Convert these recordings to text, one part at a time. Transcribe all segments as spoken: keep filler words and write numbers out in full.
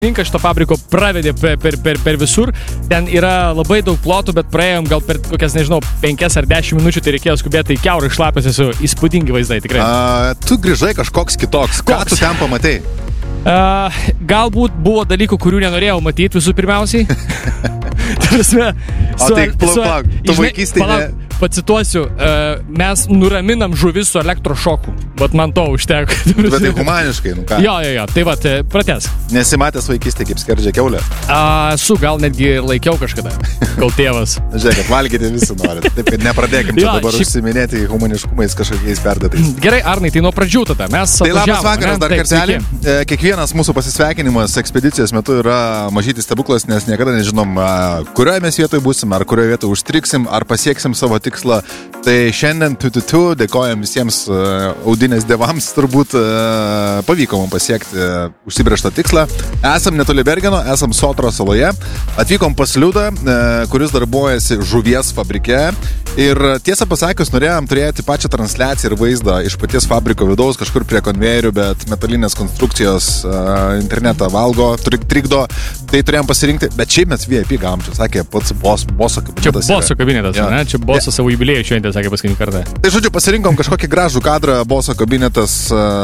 savininkas šito fabriko pravedė per, per, per, per visur. Ten yra labai daug plotų, bet praėjom gal per kokias, nežinau, penkias ar dešimt minučių, tai reikėjo skubėti į kiaurą išlapęs, esu įspūdingi vaizdai, tikrai. A, tu grįžai kažkoks kitoks. Ką tu ten pamatei? Uh, galbūt buvo dalykų, kurių nenorėjau matyti visų pirmiausiai. Prasme, o su, tai, plauk, su, plauk, tu vaikystėje... Palauk, pacituosiu, uh, mes nuraminam žuvis su elektrošoku. Vat man to užteko. Bet tai humaniškai, nu ką? Jo, jo, jo, tai vat, pratęs. Nesimatęs vaikystėje kaip skerdžia kiaulė? Uh, su, gal netgi laikiau kažkada, kol tėvas. Žiūrėk, kad valgyti visi nori. Taip, kad nepradėkim čia jo, dabar šiaip... užsiminėti humaniškumais kažkokiais perdėtais. Gerai, Arnai, tai nuo pradžių tada. Mes tai labas vakaras dar kartelį. Kiekvienas mūsų pasisveikinimas ekspedicijos metu yra mažytis stebuklas, nes niekada nežinom, kurioje mes vietoje būsim, ar kurioje vietoje užstriksim, ar pasieksim savo tikslą. Tai šiandien tu, tu, tu, dėkojam visiems uh, audinės devams, turbūt uh, pavyko mums pasiekti uh, užsibrėžtą tikslą. Esam netoli Bergeno, esam Sotro saloje. Atvykom pas Liudą, uh, kuris darbuojasi žuvies fabrike. Ir tiesą pasakius, norėjom turėti pačią transliaciją ir vaizdą iš paties fabriko vidaus, kažkur prie konvejerių, bet metalinės konstrukcijos uh, internetą valgo, trikdo. Tai turėjom pasirinkti, bet šiaip mes V I P gavom, čia sakė pats bos, boso kabinetas. Čia boso kabinetas, ja. Ne? Čia boso ja. Savo jubiliejų šventė, sakė paskutinį kartą. Tai žodžiu, pasirinkom kažkokį gražų kadrą, boso kabinetas,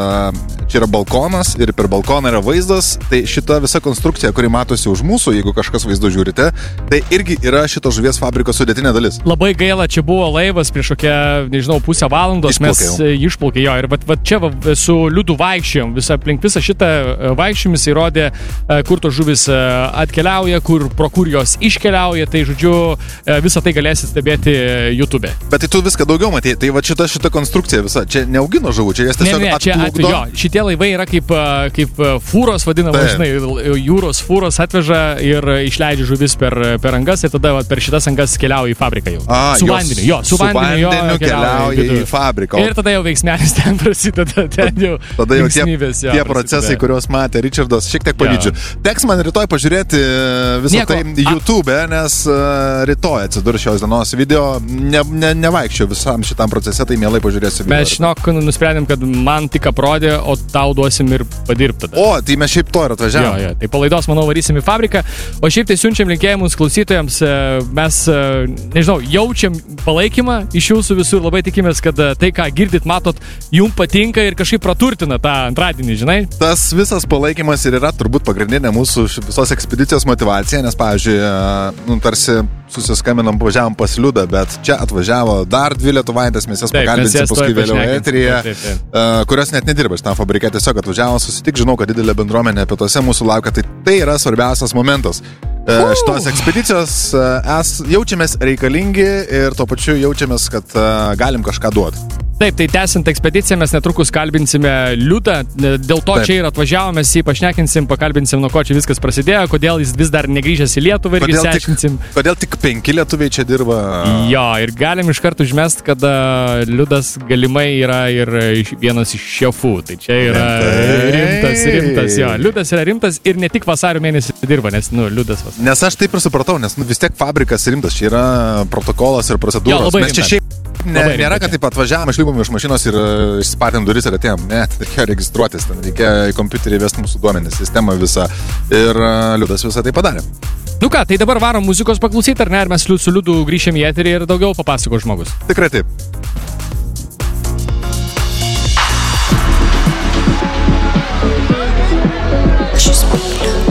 čia yra balkonas ir per balkoną yra vaizdas. Tai šita visa konstrukcija, kuri matosi už mūsų, jeigu kažkas vaizdu žiūrite, tai irgi yra šito žuvies fabriko sudėtinė dalis. Labai gaila, čia buvo laivas prieš kokią, nežinau, pusę valandos, išplaukė mes išplaukė jo. Ir vat, vat čia va, su Liudu vaikščiojom, visą aplink visą šitą vaikščiomis įrodė, kur tos žuvis atkeliauja, kur, pro kur jos iškeliauja. Tai žodžiu, visą tai galėsit stebėti YouTube. Bet tai tu viską daugiau matei, tai va šita, šita konstrukcija visa, čia neaugino žuvų, čia jas tiesiog ne, ne, čia atplukdo. Jo, šitie laivai yra kaip, kaip fūros, vadinama, žinai, jūros fūros atveža ir išleidžia žuvis per, per angas ir tada va, per šitas angas keliauja į fabriką jau. A, su vandeniu, jo, su, su vandeniu, jo, vandeniu keliauja į, į fabriką. Ir tada jau veiksmelis ten prasideda, ten jau tada jau tie, jo, tie procesai, kuriuos matė Richardas, šiek tiek pavydžiu. Teks man rytoj pažiūrėti visą Nieko. Tai YouTube, nes rytoj atsidurs šios dienos video. Ne, ne, nevaikščiau visam šitam procese, tai mielai pažiūrėsiu video. Mes žinok, nusprendėm, kad man tik aprodė, o tau duosim ir padirbti tada. O, tai mes šiaip to ir atvažiavom. Jo, jo, tai po laidos, manau, varysim į fabriką, o šiaip tai siunčiam linkėjimus klausytojams, mes, nežinau, jaučiam palaikymą iš jūsų visur, labai tikimės, kad tai, ką girdit, matot, jums patinka ir kažkaip praturtina tą antradienį, žinai. Tas visas palaikymas ir yra turbūt pagrindinė mūsų visos ekspedicijos motyvacija, nes, pavyzdžiui, nu, tarsi susiskambinam, važiavom pas Liudą, bet čia atvažiavo dar dvi lietuvaitės, mes jas pakalbinsim paskui vėliau eteryje, taip, taip, taip. Uh, kurios net nedirba šitam fabrike, tiesiog atvažiavo susitik, žinau, kad didelė bendruomenė pietuose mūsų laukia, tai tai yra svarbiausias momentas. Uh, šitos ekspedicijos uh, es, jaučiamės reikalingi ir tuo pačiu jaučiamės, kad uh, galim kažką duoti. Taip, tai tęsiant ekspediciją mes netrukus kalbinsime Liudą, dėl to Taip. Čia ir atvažiavome, mes jį pašnekinsim, pakalbinsim, nuo ko čia viskas prasidėjo, kodėl jis vis dar negrįžęs į Lietuvą ir išsiaiškinsim. Kodėl tik penki lietuviai čia dirba? Jo, ir galim iš karto užmest, kad uh, Liudas galimai yra ir vienas iš šefų, tai čia yra rimtas, rimtas, jo, Liudas yra rimtas ir ne tik vasario mėnesį dirba, nes, nu, Liudas vasario. Nes aš taip ir supratau, nes, nu, vis tiek fabrikas rimtas, čia yra protokolas ir procedūros. Jo, mes čia šiaip Ne, nėra, kad taip atvažiavam, išlipom iš mašinos ir išsipatėm duris ir atėjom. Ne, tai reikėjo registruotis, ten reikėjo į kompiuterį vesti mūsų duomenis, sistemą visą. Ir Liudas visą tai padarė. Nu ką, tai dabar varom muzikos paklausyti, ar ne? Ar mes su Liudu grįšim į eterį ir daugiau papasako žmogus? Tikrai taip.